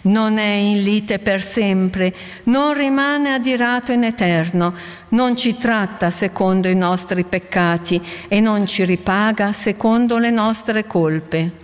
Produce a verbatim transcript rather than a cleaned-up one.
Non è in lite per sempre, non rimane adirato in eterno, non ci tratta secondo i nostri peccati e non ci ripaga secondo le nostre colpe.